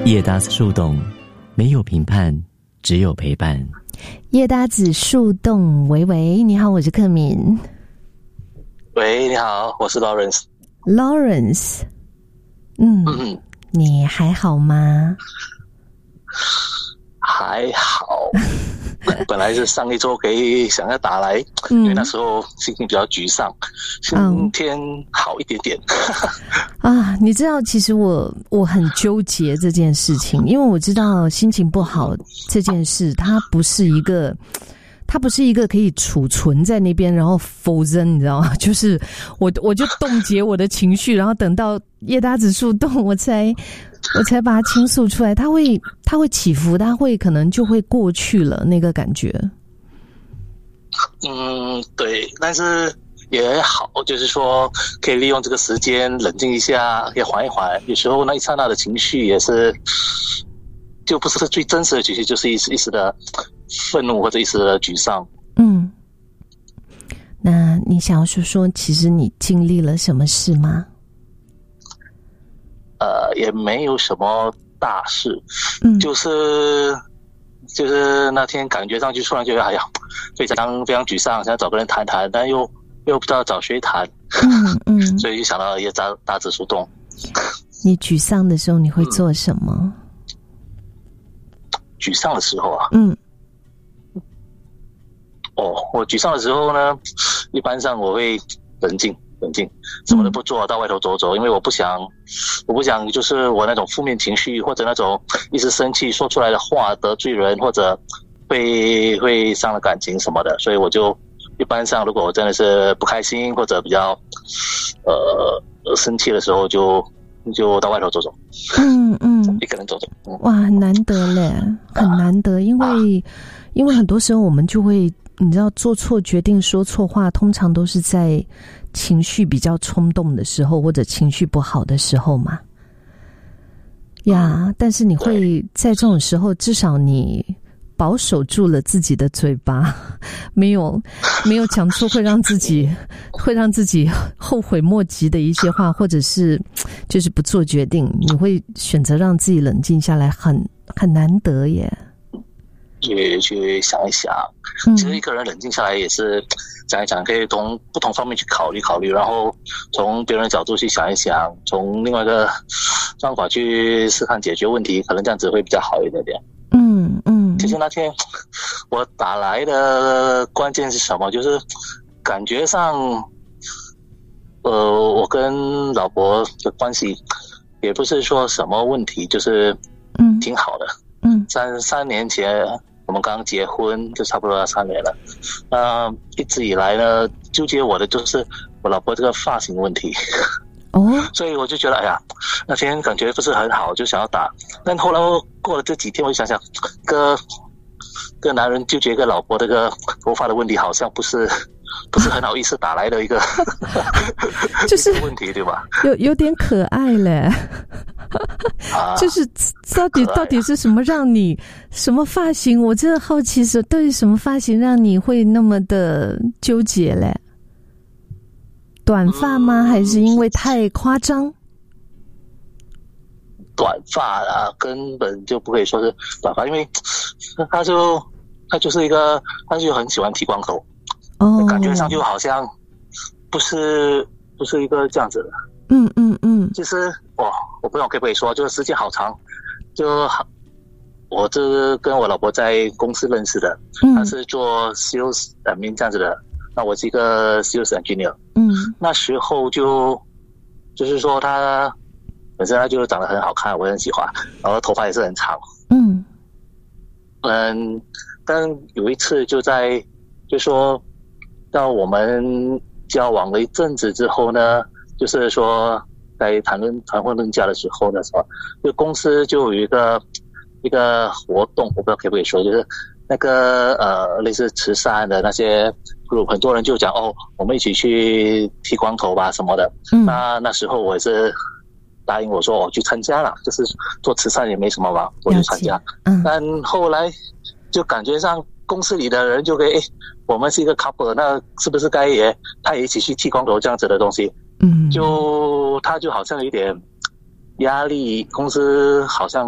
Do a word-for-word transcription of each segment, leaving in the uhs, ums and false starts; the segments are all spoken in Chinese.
叶搭子树洞，没有评判，只有陪伴。 叶搭子树洞，喂喂，你好，我是克敏。 喂，你好，我是 Lawrence。Lawrence， 嗯嗯，你还好吗？ 还好。本来是上一周可以想要打来，嗯、因为那时候心情比较沮丧，今天好一点点。 啊，你知道，其实我我很纠结这件事情，因为我知道心情不好这件事，它不是一个。它不是一个可以储存在那边然后否认，你知道吗？就是我我就冻结我的情绪，然后等到叶搭子树洞我才我才把它倾诉出来，它会它会起伏，它会可能就会过去了那个感觉。 嗯，对，但是也好，就是说可以利用这个时间冷静一下，也缓一缓。有时候那一刹那的情绪也是就不是最真实的情绪，就是一时一时的愤怒或者一时的沮丧。 嗯，那你想要说说其实你经历了什么事吗？ 呃，也没有什么大事，嗯，就是就是那天感觉上去突然觉得哎呀非常非常沮丧，想找个人谈谈，但又又不知道找谁谈。嗯嗯，所以就想到叶搭子树洞。 你沮丧的时候你会做什么？ 嗯、沮丧的时候啊， 嗯。 哦，我沮丧的时候呢，一般上我会冷静冷静，什么都不做，到外头走走，因为我不想我不想就是我那种负面情绪或者那种一直生气说出来的话得罪人，或者会会伤了感情什么的，所以我就一般上如果我真的是不开心或者比较呃生气的时候就就到外头走走。 嗯嗯， 一个人走走。嗯、 哇，很难得嘞，很难得，因为、啊、因为很多时候我们就会你知道做错决定说错话，通常都是在情绪比较冲动的时候或者情绪不好的时候嘛。呀、嗯，但是你会在这种时候至少你保守住了自己的嘴巴，没有没有讲出会让自己会让自己后悔莫及的一些话，或者是就是不做决定，你会选择让自己冷静下来，很很难得耶。 去去想一想，其实一个人冷静下来也是想一想，可以从不同方面去考虑考虑，然后从别人的角度去想一想，从另外一个方法去试探解决问题，可能这样子会比较好一点点。 嗯嗯。 其实那天我打来的关键是什么？就是感觉上，呃，我跟老婆的关系也不是说什么问题，就是嗯挺好的。嗯，三三年前。我们刚结婚就差不多要三年了，呃，一直以来呢，纠结我的就是我老婆这个发型问题。 哦， 所以我就觉得，哎呀，那天感觉不是很好，就想要打。但后来过了这几天，我就想想，个个男人纠结个老婆这个头发的问题，好像不是不是很好意思打来的一个， 就是问题，对吧？ 有有点可爱嘞。啊、就是到底到底是什么让你什么发型？我真的好奇是到底什么发型让你会那么的纠结嘞？短发吗？嗯、还是因为太夸张？ 短发啊，根本就不可以说是短发，因为他就他就是一个，他就很喜欢剃光头，哦，感觉上就好像不是不是一个这样子的。 嗯嗯嗯， 其实哇，我不知道可不可以说，就是时间好长，就我这跟我老婆在公司认识的，嗯、她是做 sales admin 这样子的，那我是一个 sales engineer， 嗯，那时候就就是说她本身她就长得很好看，我很喜欢，然后头发也是很长，嗯嗯，但有一次就在就说到我们交往了一阵子之后呢。就是说，在谈论谈婚论嫁的时候呢，什么，就公司就有一个一个活动，我不知道可不可以说，就是那个呃类似慈善的那些 group， 很多人就讲哦，我们一起去剃光头吧什么的。嗯，那那时候我也是答应我说我去参加了，就是做慈善也没什么嘛，我去参加。嗯，但后来就感觉上公司里的人就可以，诶，我们是一个 couple， 那是不是该也他也一起去剃光头这样子的东西？嗯，就他就好像有点压力，公司好像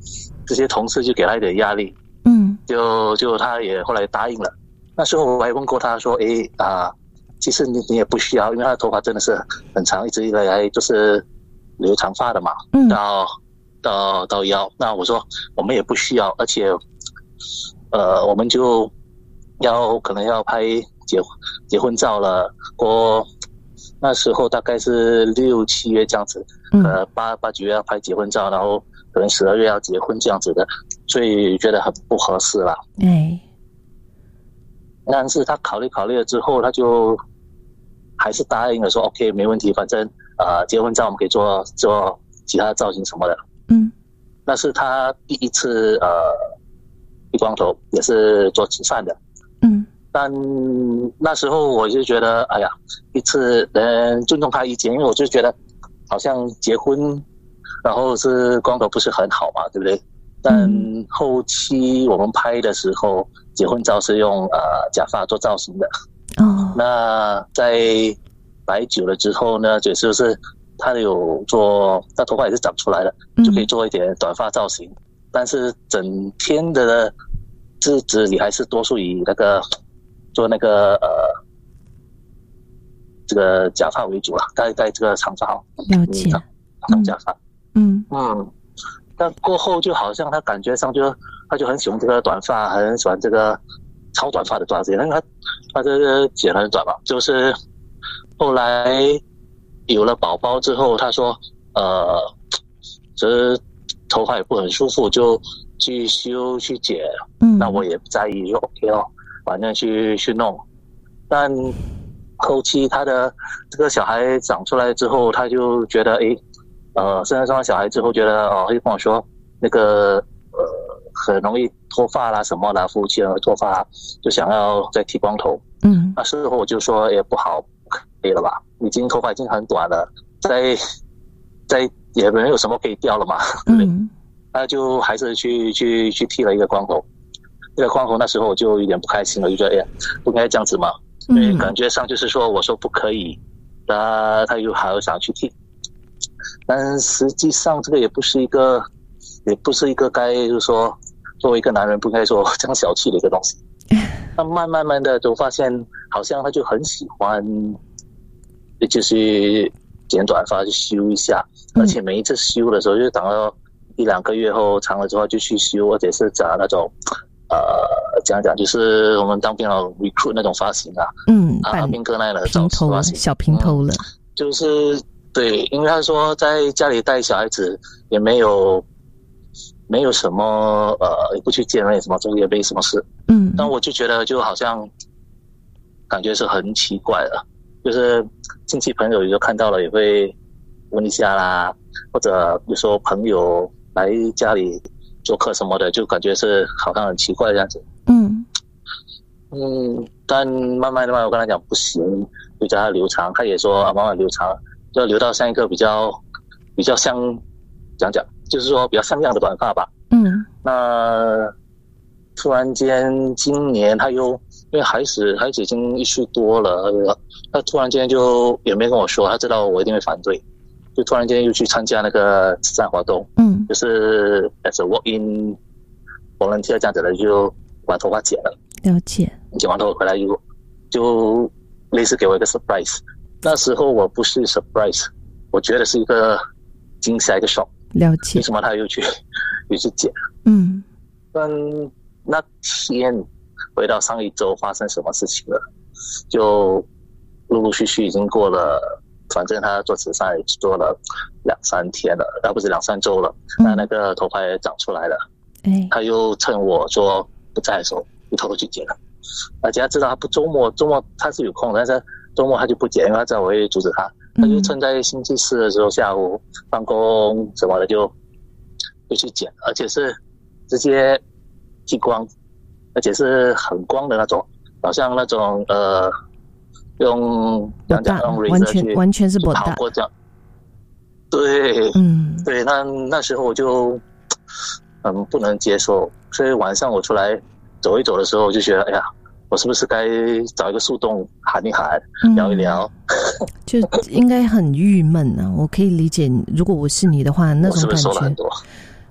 这些同事就给他一点压力， 嗯， 就就他也后来答应了。那时候我还问过他说，诶啊，其实你你也不需要，因为他的头发真的是很长，一直以来就是留长发的嘛， 嗯， 到到到腰。那我说我们也不需要，而且呃，我们就要可能要拍结结婚照了，过那时候大概是六七月这样子，呃八八九月要拍结婚照，然后可能十二月要结婚这样子的，所以觉得很不合适啦。 哎， 但是他考虑考虑了之后，他就还是答应了说 OK 没问题，反正呃结婚照我们可以做做其他的造型什么的。 嗯， 那是他第一次呃剃光头，也是做慈善的。 嗯， 但那时候我就觉得，哎呀，一次能尊重他意见，因为我就觉得好像结婚然后是光头不是很好嘛，对不对？但后期我们拍的时候，结婚照是用呃假发做造型的。 哦， 那在摆久了之后呢，也就是他有做，他头发也是长出来了，就可以做一点短发造型。但是整天的日子里还是多数以那个做那个呃这个假发为主了，戴戴这个长发， 了解， 长假发。 嗯嗯，但过后就好像他感觉上就他就很喜欢这个短发，很喜欢这个超短发的发型，因为他他这个剪很短嘛，就是后来有了宝宝之后，他说呃，这头发也不很舒服，就去修去剪。嗯，那我也不在意，就 OK 哦，反正去去弄。但后期他的这个小孩长出来之后，他就觉得诶。呃，生了小孩之后，觉得哦，会跟我说那个呃，很容易脱发啦什么啦，夫妻脱发，就想要再剃光头。嗯，那时候我就说也不好，可以了吧？已经头发已经很短了，再再也没有什么可以掉了嘛，对不对？嗯，那就还是去去去剃了一个光头。这个光头那时候我就有点不开心了，就觉得哎呀，不应该这样子嘛，因为感觉上就是说我说不可以，他他又还要想去剃。但实际上这个也不是一个也不是一个该就是说作为一个男人不应该说这样小气的一个东西。那慢慢慢的就发现好像他就很喜欢就是剪短发去修一下，而且每一次修的时候就等到一两个月后长了之后就去修，而且是找那种呃讲讲就是我们当兵了 recruit 那种发型啊，嗯，阿兵哥那样的造型发型， 小平头了， 嗯，就是对，因为他说在家里带小孩子也没有没有什么呃，也不去见人什么，这也没什么事。嗯，但我就觉得就好像感觉是很奇怪的，就是亲戚朋友有时候看到了也会问一下啦，或者有时候朋友来家里做客什么的，就感觉是好像很奇怪这样子。嗯嗯，但慢慢的慢慢我跟他讲不行，就叫他留长，他也说啊，慢慢留长。就留到像一个比较比较像讲讲，就是说比较像样的短发吧。嗯，那突然间今年他又因为孩子孩子已经一岁多了，他突然间就也没跟我说，他知道我一定会反对，就突然间又去参加那个慈善活动。嗯，就是 as a walk-in volunteer 这样子的，就把头发剪了。 了解。 剪完头回来就就类似给我一个 surprise。那时候我不是 surprise， 我觉得是一个惊吓一个 shock。 了解。 为什么他又去又去剪？ 嗯。 但那天回到上一周发生什么事情了？就陆陆续续已经过了，反正他做慈善也做了两三天了，而不是两三周了。那、嗯、那个头发也长出来了。哎。他又趁我说不在的时候，就偷偷去剪了。而且他知道他不周末，周末他是有空的，但是周末他就不剪，因为他知道我会阻止他。他就趁在星期四的时候下午办公什么的就就去剪，而且是直接剃光，而且是很光的那种，好像那种呃用讲讲用 razor 去完全是不跑过这样。对，嗯，对，那那时候我就嗯不能接受，所以晚上我出来走一走的时候，我就觉得哎呀。我是不是该找一个树洞喊一喊，嗯、聊一聊？ 就应该很郁闷啊！我可以理解，如果我是你的话，那种感觉， 我是不是说了很多？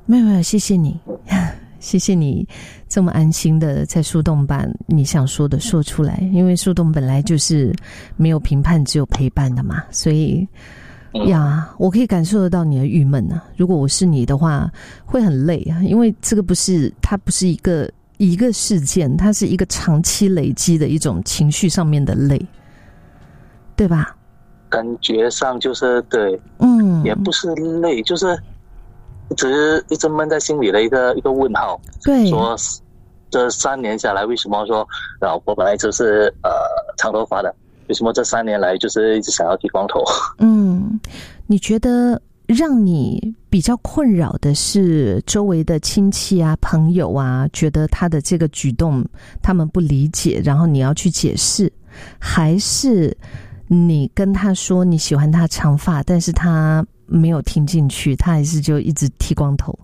没有没有，谢谢你，谢谢你这么安心的在树洞把你想说的说出来，因为树洞本来就是没有评判，只有陪伴的嘛，所以呀，我可以感受得到你的郁闷啊。如果我是你的话，会很累啊，因为这个不是，它不是一个一个事件，它是一个长期累积的一种情绪上面的累，对吧？ 感觉上就是对， 嗯， 也不是累，就是只是一直闷在心里的一个一个问号。 对， 说这三年下来，为什么说老婆本来就是呃长头发的，为什么这三年来就是一直想要剃光头？ 嗯，你觉得让你比较困扰的是周围的亲戚啊、朋友啊，觉得他的这个举动他们不理解，然后你要去解释，还是你跟他说你喜欢他长发，但是他没有听进去，他还是就一直剃光头？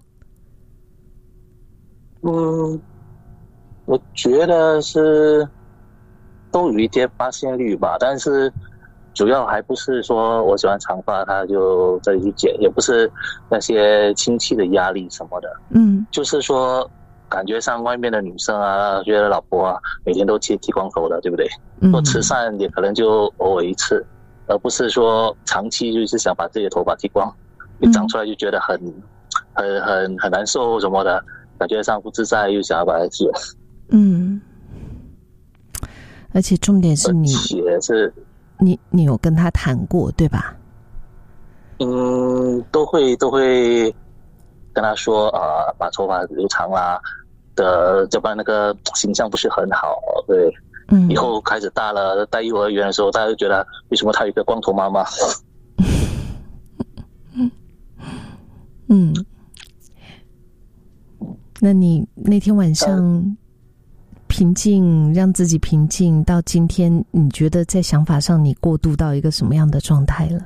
嗯，我觉得是都有一点发现率吧，但是主要还不是说我喜欢长发他就这里去剪，也不是那些亲戚的压力什么的， 嗯， 就是说感觉上外面的女生啊，觉得老婆啊每天都剃剃光头的，对不对？做慈善也可能就偶尔一次，而不是说长期就是想把自己的头发剃光，一长出来就觉得很很很很难受什么的，感觉上不自在，又想要把它剃了。 嗯，而且重点是你， 而且是你你有跟他谈过对吧？ 嗯，都会都会跟他说啊、呃，把头发留长啦的，要不然那个形象不是很好，对。嗯，以后开始大了，带幼儿园的时候，大家就觉得为什么他有一个光头妈妈？ 嗯，那你那天晚上平静，让自己平静，到今天，你觉得在想法上你过渡到一个什么样的状态了？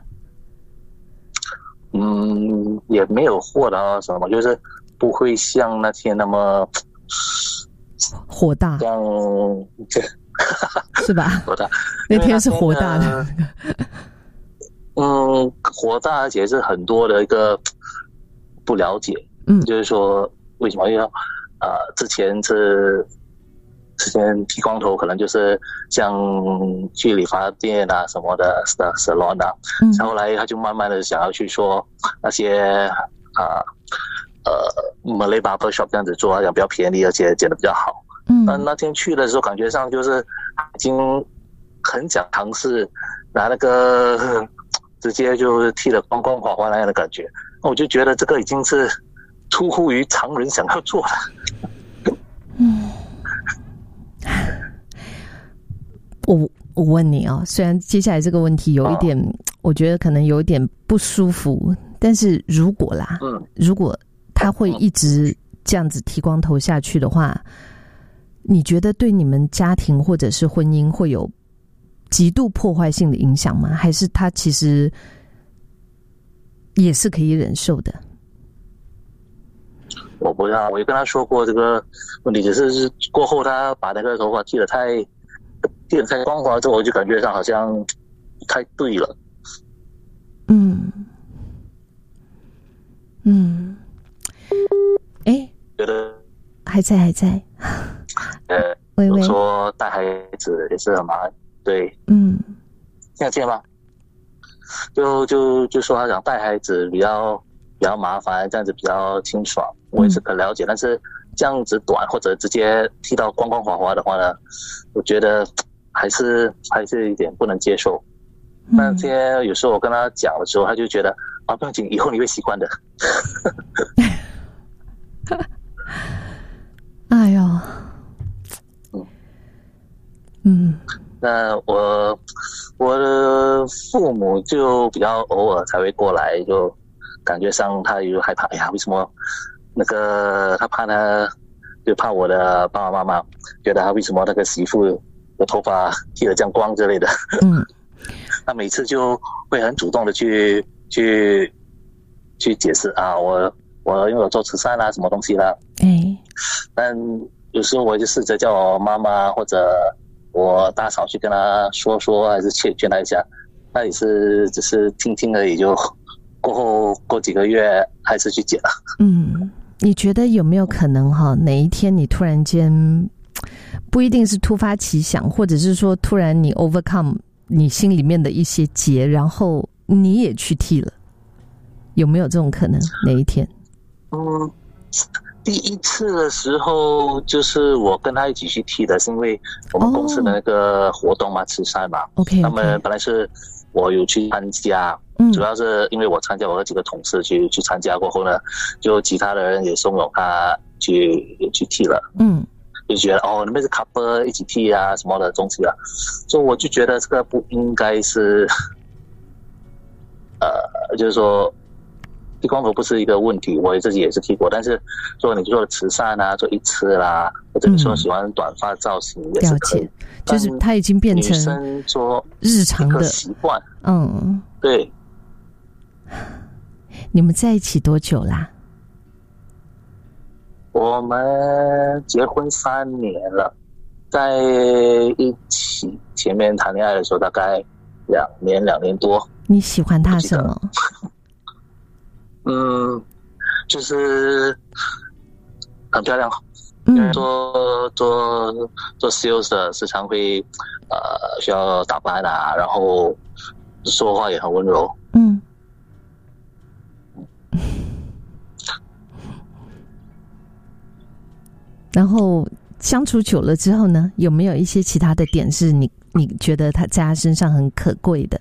嗯，也没有获得什么，就是不会像那天那么火大， 像是吧？ 火大， 那天是火大的。 嗯，火大，而且是很多的一个不了解。嗯，就是说为什么要呃，之前是之前剃光头，可能就是像去理发店啊什么的 salon 啊，嗯，后来他就慢慢的想要去说那些啊呃, 呃 Malay barber shop 这样子做，好像比较便宜，而且剪得比较好。嗯，那那天去的时候，感觉上就是已经很想尝试拿那个直接就剃了光光滑滑那样的感觉，我就觉得这个已经是出乎于常人想要做的。 嗯，我我问你啊，虽然接下来这个问题有一点，哦，我觉得可能有一点不舒服，但是如果啦，嗯，如果他会一直这样子剃光头下去的话，你觉得对你们家庭或者是婚姻会有极度破坏性的影响吗？还是他其实也是可以忍受的？ 我不知道，我也跟他说过这个问题，只是过后他把那个头发剃得太剃得太光滑之后，我就感觉上好像不太对了。 嗯嗯，哎， 觉得还在还在。 呃， 喂喂， 说带孩子也是很麻烦，对， 嗯， 听得见吗？就就就说他想带孩子比较比较麻烦，这样子比较清爽，我也是可了解，嗯，但是这样子短或者直接剃到光光滑滑的话呢，我觉得还是还是一点不能接受。那些有时候我跟他讲的时候，他就觉得啊，不用紧，以后你会习惯的。 哎呦， 嗯嗯， 那我我的父母就比较偶尔才会过来，就感觉上他有害怕，哎呀，为什么那个他怕呢？就怕我的爸爸妈妈觉得他为什么那个媳妇的头发剃得这样光之类的。 嗯， 他每次就会很主动的去去去解释啊，我我因为我做慈善啊，什么东西啦， 哎， 但有时候我就试着叫我妈妈或者我大嫂去跟他说说，还是劝劝他一下，他也是只是听听而已，就过后过几个月还是去剪了。 嗯你觉得有没有可能哈？哪一天你突然间不一定是突发奇想，或者是说突然你 overcome 你心里面的一些结，然后你也去剃了，有没有这种可能？哪一天？ 嗯，第一次的时候就是我跟他一起去剃的，是因为我们公司的那个活动嘛，慈善嘛。 OK， 那么本来是我有去参加。 嗯， 主要是因为我参加，我和几个同事去去参加过后呢，就其他的人也怂恿他去去剃了， 嗯， 就觉得哦，你们是 couple 一起剃啊什么的东西啊，所以我就觉得这个不应该是，呃，就是说剃光头不是一个问题，我自己也是剃过，但是说你做慈善啊，做一次啦，或者你说喜欢短发造型也是可以， 了解，就是它已经变成女生做日常的习惯， 嗯， 对。 你们在一起多久啦？ 我们结婚三年了，在一起前面谈恋爱的时候大概两年两年多。 你喜欢他什么？ 嗯，就是很漂亮。 嗯， 做做做 sales 的时常会呃需要打扮啊，然后说话也很温柔。 嗯。然后相处久了之后呢，有没有一些其他的点是你你觉得他在他身上很可贵的？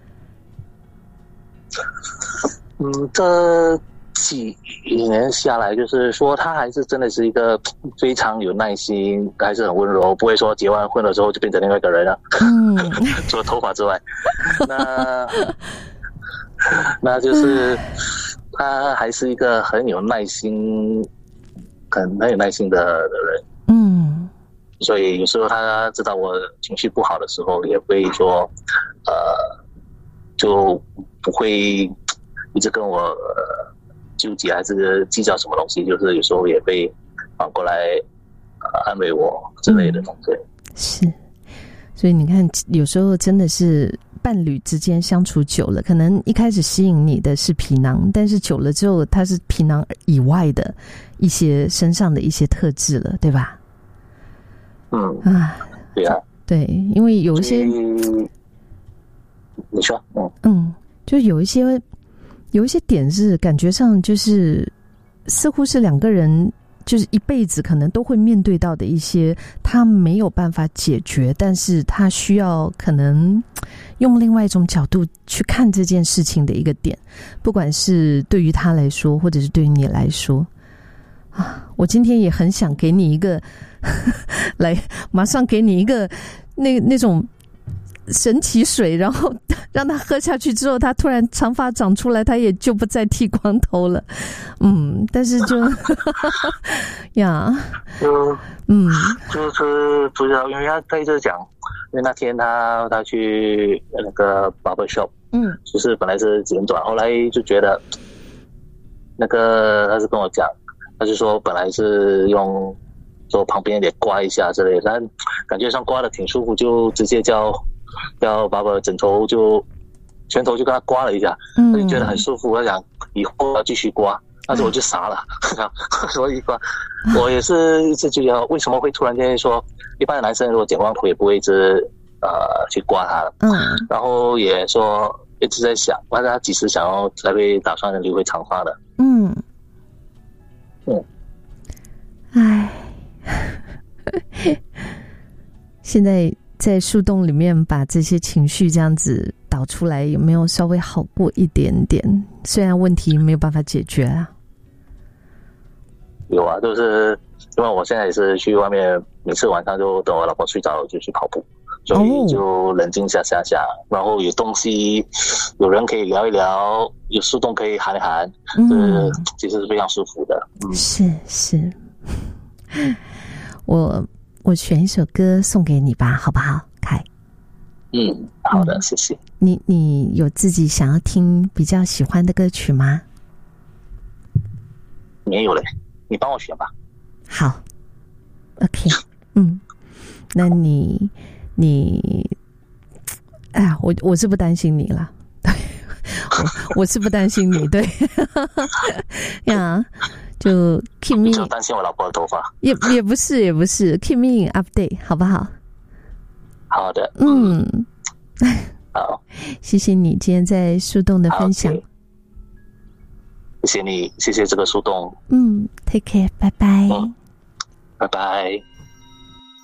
嗯，这几年下来，就是说他还是真的是一个非常有耐心，还是很温柔，不会说结完婚的时候就变成另外一个人了。 嗯， 除了头发之外，那那就是他还是一个很有耐心。很很有耐心的人， 嗯， 所以有时候他知道我情绪不好的时候，也会说，呃，就不会一直跟我、呃、纠结还是计较什么东西，就是有时候也会反过来、呃、安慰我之类的东西、嗯。 是，所以你看，有时候真的是伴侣之间相处久了，可能一开始吸引你的是皮囊，但是久了之后，它是皮囊以外的一些身上的一些特质了，对吧？ 嗯， 啊， 对啊， 对，因为有一些， 你说，嗯嗯，就有一些有一些点是感觉上就是似乎是两个人。就是一辈子可能都会面对到的一些他没有办法解决，但是他需要可能用另外一种角度去看这件事情的一个点，不管是对于他来说或者是对于你来说啊，我今天也很想给你一个呵呵来马上给你一个那那种神奇水，然后让他喝下去之后，他突然长发长出来，他也就不再剃光头了。嗯，但是就呀， 就嗯， 就是不知道，因为他他一直讲，因为那天他他去那个 barber shop， 嗯， 就是本来是剪短，后来就觉得那个他是跟我讲，他就说本来是用做旁边也刮一下之类的，但感觉上刮的挺舒服，就直接叫叫把我枕头就拳头就跟他刮了一下， 嗯， 他就觉得很舒服。我想以后要继续刮，但是我就傻了，所以刮我也是一直觉得为什么会突然间说，一般的男生如果剪光头也不会一直呃去刮他了， 嗯，然后也说一直在想，问他几时想要才会打算留回长发的， 嗯嗯， 唉，现在。在树洞里面把这些情绪这样子导出来，有没有稍微好过一点点？虽然问题没有办法解决啊。 有啊，就是因为我现在也是去外面，每次晚上就等我老婆睡着就去跑步，所以就冷静下下下，然后有东西有人可以聊一聊，有树洞可以喊一喊，嗯，其实是非常舒服的。嗯， 是是，我。我选一首歌送给你吧，好不好，凯？ 嗯，好的，嗯、谢谢。 你你有自己想要听比较喜欢的歌曲吗？ 没有嘞，你帮我选吧。 好 ，OK， 嗯，那你你，哎呀，我我是不担心你了，对，我我是不担心你，对，呀。 就 keep me 就担心我老婆的头发， 也也不是也不是 keep me in update 好不好？ 好的， 嗯， 好， 谢谢你今天在树洞的分享， 谢谢你，谢谢这个树洞， 嗯 ，take care， 拜拜， 嗯，拜拜。